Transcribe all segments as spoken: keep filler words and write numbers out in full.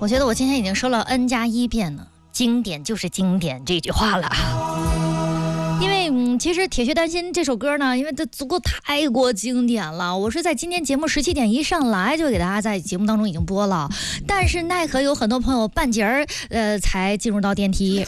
我觉得我今天已经说了 N 加一遍了，经典就是经典这句话了。因为嗯，其实《铁血丹心》这首歌呢，因为它足够太过经典了，我是在今天节目十七点一上来就给大家在节目当中已经播了，但是奈何有很多朋友半截儿呃才进入到电梯。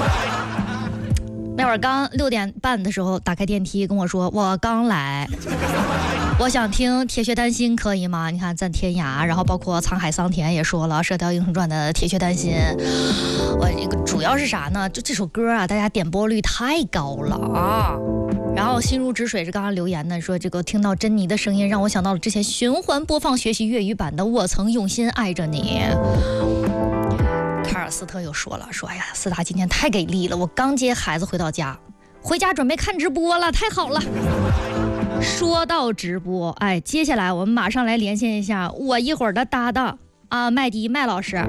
那会儿刚六点半的时候打开电梯跟我说我刚来，我想听《铁血丹心》可以吗？你看赞天涯，然后包括沧海桑田也说了《射雕英雄传》的《铁血丹心》，我这个主要是啥呢？就这首歌啊，大家点播率太高了啊。然后心如止水是刚刚留言的，说这个听到珍妮的声音，让我想到了之前循环播放学习粤语版的《我曾用心爱着你》。卡尔斯特又说了，说哎呀，四大今天太给力了，我刚接孩子回到家，回家准备看直播了，太好了。说到直播，哎，接下来我们马上来连线一下我一会儿的搭档啊，麦迪麦老师，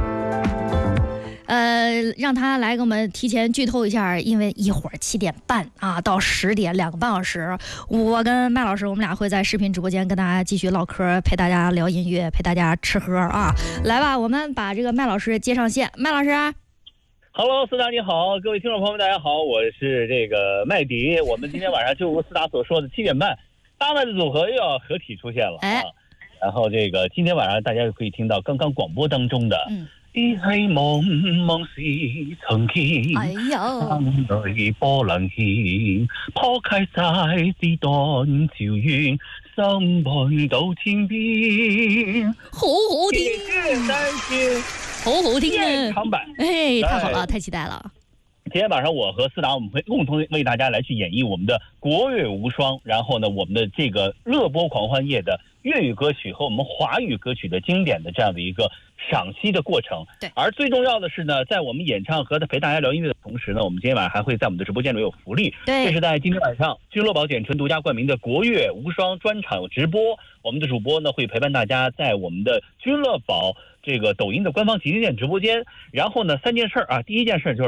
呃，让他来给我们提前剧透一下，因为一会儿七点半啊到十点两个半小时，我跟麦老师我们俩会在视频直播间跟大家继续唠嗑，陪大家聊音乐，陪大家吃喝啊。来吧，我们把这个麦老师接上线，麦老师。 Hello， 四大你好，各位听众朋友们大家好，我是这个麦迪。我们今天晚上就如四大所说的七点半，大麦的组合又要合体出现了啊。 哎、 然后这个今天晚上大家就可以听到刚刚广播当中的。 嗯。 依稀夢夢是曾見， 哎呀， 心裏波能牽，破開晒是斷橋緣，心絆到天邊。 好好聽，好好聽啊！ 長版， 哎，太好了，太期待了。 今天晚上我和思达我们会共同为大家来去演绎我们的国乐无双，然后呢我们的这个热播狂欢夜的粤语歌曲和我们华语歌曲的经典的这样的一个赏析的过程。 对， 而最重要的是呢，在我们演唱和陪大家聊音乐的同时呢，我们今天晚上还会在我们的直播间里有福利。 对， 这是在今天晚上君乐宝简纯独家冠名的国乐无双专场直播，我们的主播呢会陪伴大家在我们的君乐宝这个抖音的官方旗舰店直播间，然后呢三件事啊，第一件事就是